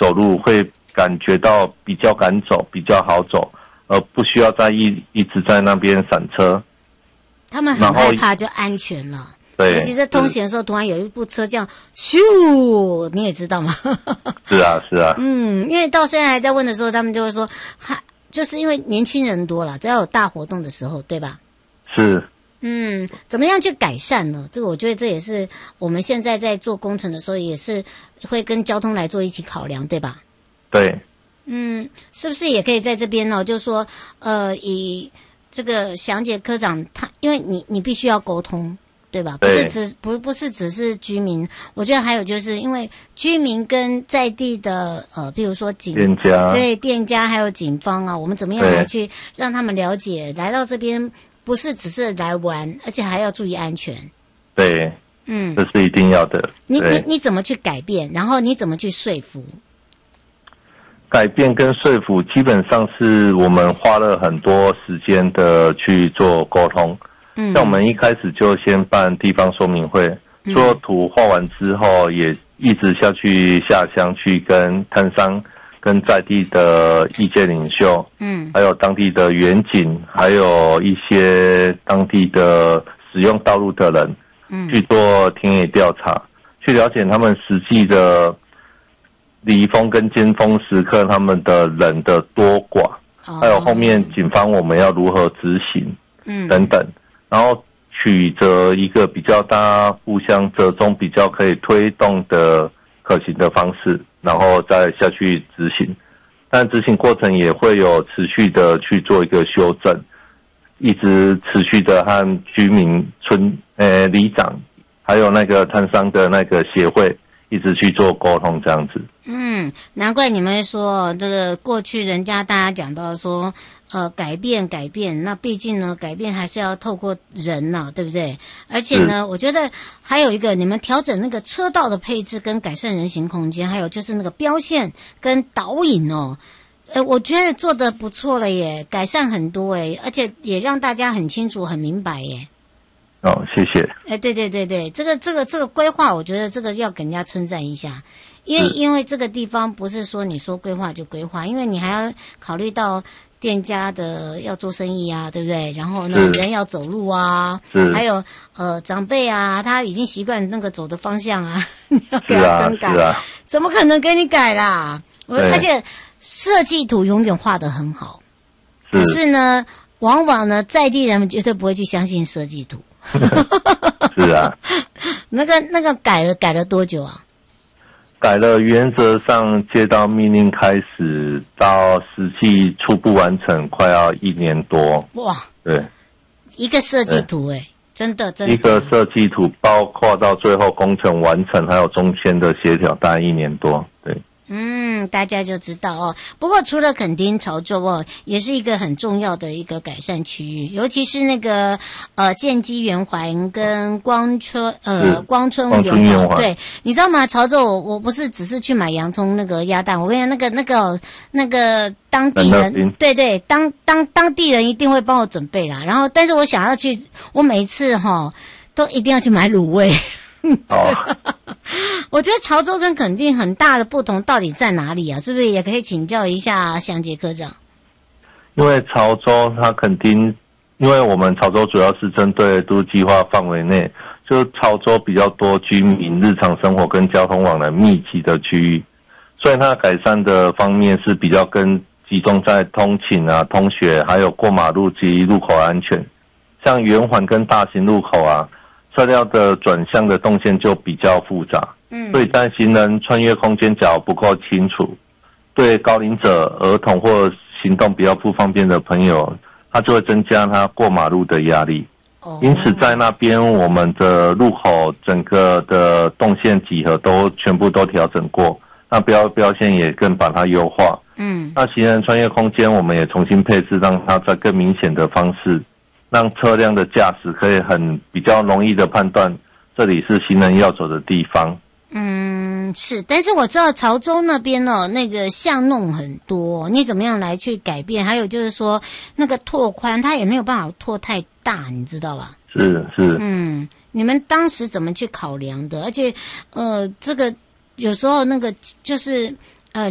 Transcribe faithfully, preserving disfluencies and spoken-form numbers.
走路会感觉到比较敢走，比较好走，而不需要再一一直在那边闪车。 他们很害怕就安全了。 对， 尤其是通行的时候，突然有一部车这样咻，你也知道吗？ 是啊，是啊。 嗯，因为到现在还在问的时候，他们就会说，还就是因为年轻人多了，只要有大活动的时候，对吧？ 是。 嗯，怎么样去改善呢？这个我觉得这也是我们现在在做工程的时候，也是会跟交通来做一起考量，对吧？ 对。 嗯，是不是也可以在这边呢？就是说，呃，以这个详杰科长他，因为你你必须要沟通。对吧？不是只不不是只是居民，我觉得还有就是因为居民跟在地的呃，比如说警店家， 对店家还有警方啊，我们怎么样来去让他们了解，来到这边不是只是来玩，而且还要注意安全。 对， 嗯， 这是一定要的。 你你你怎么去改变？然后你怎么去说服？ 改变跟说服，基本上是我们花了很多时间的去做沟通。嗯，像我们一开始就先办地方说明会，所有图画完之后，也一直下去下乡去跟摊商、跟在地的意见领袖，嗯，还有当地的远景，还有一些当地的使用道路的人，嗯，去做田野调查，去了解他们实际的离峰跟尖峰时刻他们的人的多寡，哦，还有后面警方我们要如何执行，嗯，等等。然后取得一个比较大家互相折中、比较可以推动的可行的方式，然后再下去执行。但执行过程也会有持续的去做一个修正，一直持续的和居民村呃里长，还有那个摊商的那个协会一直去做沟通，这样子。 嗯，难怪你们说这个过去人家大家讲到说，呃，改变改变，那毕竟呢，改变还是要透过人呐，对不对？而且呢，我觉得还有一个，你们调整那个车道的配置跟改善人行空间，还有就是那个标线跟导引哦，呃，我觉得做得不错了耶，改善很多诶，而且也让大家很清楚、很明白耶。 哦，谢谢。 哎，对对对对，这个这个这个规划，我觉得这个要给人家称赞一下。因为因为这个地方不是说你说规划就规划，因为你还要考虑到店家的要做生意啊，对不对？然后呢，人要走路啊，还有呃长辈啊，他已经习惯那个走的方向啊，你要给他更改， 啊啊， 怎么可能给你改啦？我而且设计图永远画得很好，是可是呢，往往呢在地人绝对不会去相信设计图。 是啊， 那个那个改了改了多久啊？ 改了，原则上接到命令开始到实际初步完成，快要一年多。 哇， 对， 一个设计图哎，真的真的。 一个设计图包括到最后工程完成，还有中间的协调，大概一年多。对。 嗯，大家就知道哦。不过除了垦丁潮州哦，也是一个很重要的一个改善区域，尤其是那个呃建基圆环跟光春呃光春圆环。对，你知道吗？潮州我我不是只是去买洋葱那个鸭蛋，我跟你讲那个那个那个当地人，对对，当当当地人一定会帮我准备啦。然后，但是我想要去，我每一次哈、哦、都一定要去买卤味。哦，我觉得潮州跟垦丁很大的不同到底在哪里啊？是不是也可以请教一下详杰科长？ 因为潮州它垦丁，因为我们潮州主要是针对都市计划范围内，就潮州比较多居民日常生活跟交通往来密集的区域，所以它改善的方面是比较跟集中在通勤啊、通学，还有过马路及路口安全。像圆环跟大型路口啊，车辆的转向的动线就比较复杂，嗯，所以在行人穿越空间角不够清楚，对高龄者、儿童或行动比较不方便的朋友，他就会增加他过马路的压力。哦，因此在那边我们的路口整个的动线几何都全部都调整过，那标标线也更把它优化。嗯，那行人穿越空间我们也重新配置，让它在更明显的方式，让车辆的驾驶可以很比较容易的判断这里是行人要走的地方。 嗯，是，但是我知道潮州那边哦，那个巷弄很多，你怎么样来去改变？还有就是说，那个拓宽，它也没有办法拓太大，你知道吧？ 是是。 嗯，你们当时怎么去考量的？而且，呃，这个有时候那个就是